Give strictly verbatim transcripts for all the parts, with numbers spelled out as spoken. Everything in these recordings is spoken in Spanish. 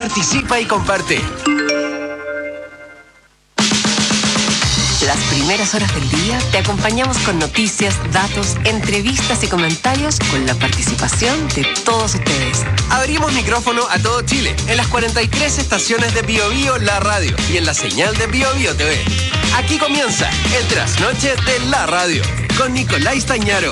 Participa y comparte. Las primeras horas del día te acompañamos con noticias, datos, entrevistas y comentarios con la participación de todos ustedes. Abrimos micrófono a todo Chile en las cuarenta y tres estaciones de Bio Bio La Radio y en la señal de Bio Bio T V. Aquí comienza el Trasnoche de la Radio con Nicolás Tañaro.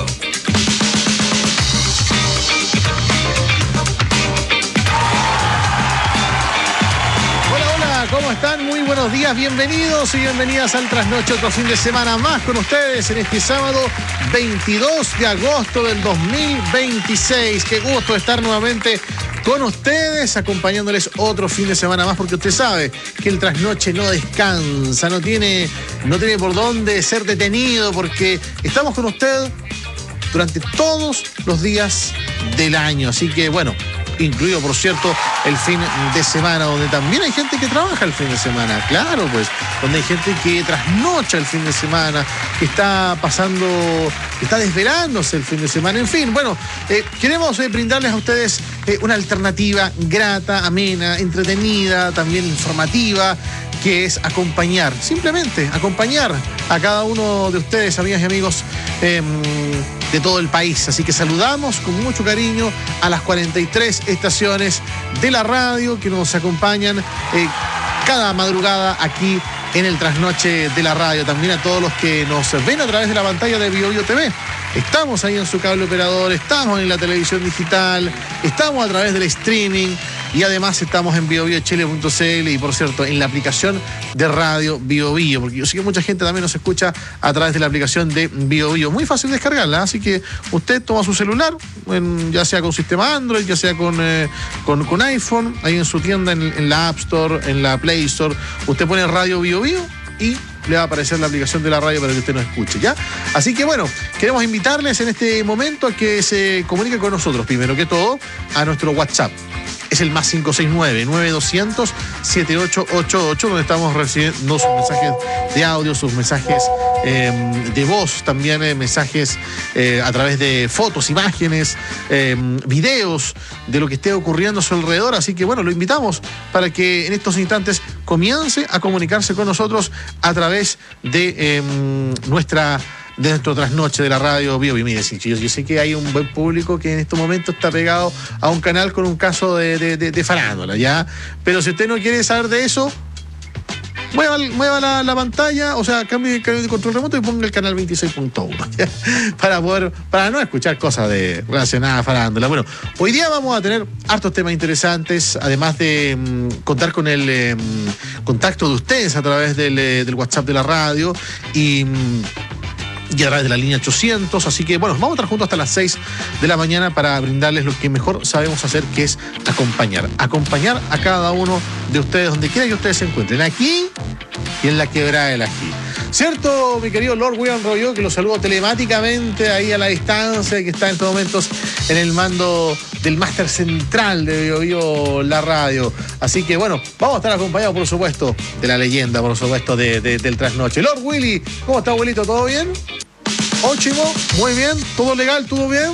¿Cómo están? Muy buenos días, bienvenidos y bienvenidas al Trasnoche, otro fin de semana más con ustedes en este sábado veintidós de agosto del dos mil veintiséis. Qué gusto estar nuevamente con ustedes, acompañándoles otro fin de semana más, porque usted sabe que el Trasnoche no descansa, no tiene, no tiene por dónde ser detenido, porque estamos con usted durante todos los días del año. Así que, bueno, incluido, por cierto, el fin de semana, donde también hay gente que trabaja el fin de semana, claro, pues, donde hay gente que trasnocha el fin de semana, que está pasando, que está desvelándose el fin de semana, en fin, bueno, eh, queremos eh, brindarles a ustedes eh, una alternativa grata, amena, entretenida, también informativa, que es acompañar, simplemente acompañar a cada uno de ustedes, amigas y amigos eh, de todo el país. Así que saludamos con mucho cariño a las cuarenta y tres estaciones de la radio que nos acompañan eh, cada madrugada aquí en el Trasnoche de la Radio. También a todos los que nos ven a través de la pantalla de Bio Bio T V. Estamos ahí en su cable operador, estamos en la televisión digital, estamos a través del streaming y además estamos en bio bio chile punto c l y, por cierto, en la aplicación de radio Bio Bio, porque yo sé que mucha gente también nos escucha a través de la aplicación de Bio Bio. Muy fácil descargarla, así que usted toma su celular, en, ya sea con sistema Android, ya sea con, eh, con, con iPhone, ahí en su tienda, en, en la App Store, en la Play Store, usted pone Radio Bio Bio y le va a aparecer la aplicación de la radio para que usted nos escuche, ¿ya? Así que, bueno, queremos invitarles en este momento a que se comunique con nosotros, primero que todo, a nuestro WhatsApp. Es el más cinco seis nueve, nueve dos cero cero, siete ocho ocho ocho, donde estamos recibiendo sus mensajes de audio, sus mensajes eh, de voz, también eh, mensajes eh, a través de fotos, imágenes, eh, videos de lo que esté ocurriendo a su alrededor. Así que, bueno, lo invitamos para que en estos instantes comience a comunicarse con nosotros a través de eh, nuestra... de nuestro Trasnoche de la radio Bio Bio. Mire, yo, yo sé que hay un buen público que en estos momentos está pegado a un canal con un caso de, de, de, de farándula, ¿ya? Pero si usted no quiere saber de eso, mueva, mueva la, la pantalla, o sea, cambie el canal de control remoto y ponga el canal veintiséis punto uno, ¿ya? Para poder, para no escuchar cosas de, relacionadas a farándula. Bueno, hoy día vamos a tener hartos temas interesantes, además de mmm, contar con el eh, contacto de ustedes a través del, eh, del WhatsApp de la radio y... Mmm, y a través de la línea ochocientos, así que bueno, vamos a estar juntos hasta las seis de la mañana para brindarles lo que mejor sabemos hacer, que es acompañar, acompañar a cada uno de ustedes donde quiera que ustedes se encuentren, aquí y en la Quebrada del Ají. ¿Cierto, mi querido Lord William Royo, que lo saludo telemáticamente ahí a la distancia, que está en estos momentos en el mando del máster central de Bio Bio La Radio? Así que bueno, vamos a estar acompañados, por supuesto, de la leyenda, por supuesto, de, de, del Trasnoche. Lord Willy, ¿cómo está, abuelito? ¿Todo bien? Óchimo, muy bien, todo legal, todo bien.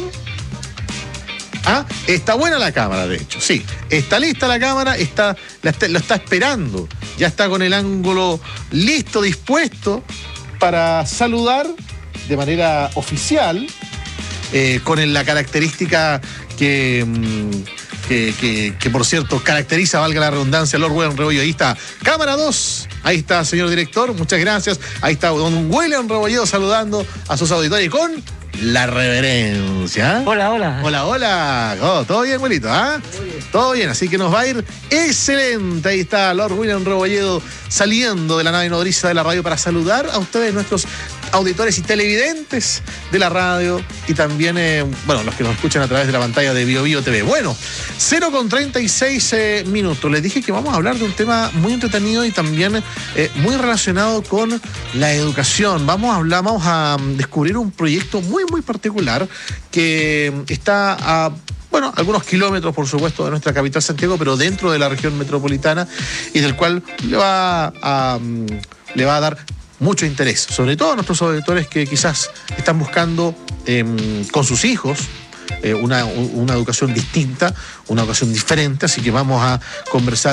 Ah, está buena la cámara, de hecho, sí. Está lista la cámara, está, la está, lo está esperando. Ya está con el ángulo listo, dispuesto para saludar de manera oficial, eh, con el, la característica que... Mmm, Que, que, que por cierto caracteriza, valga la redundancia, Lord William Rebollo. Ahí está, cámara dos, ahí está, señor director, muchas gracias. Ahí está don William Rebolledo saludando a sus auditores con la reverencia. Hola, hola. Hola, hola. Oh, ¿todo bien, abuelito? ¿Ah? Todo bien. Todo bien, así que nos va a ir excelente. Ahí está Lord William Rebolledo saliendo de la nave nodriza de la radio para saludar a ustedes, nuestros auditores y televidentes de la radio, y también, eh, bueno, los que nos escuchan a través de la pantalla de Bio Bio T V. Bueno, cero con treinta y seis eh, minutos. Les dije que vamos a hablar de un tema muy entretenido y también eh, muy relacionado con la educación. Vamos a hablar, vamos a descubrir un proyecto muy, muy particular que está a... bueno, algunos kilómetros, por supuesto, de nuestra capital Santiago, pero dentro de la región metropolitana, y del cual le va a, um, le va a dar mucho interés, sobre todo a nuestros auditores que quizás están buscando eh, con sus hijos eh, una, una educación distinta, una educación diferente, así que vamos a conversar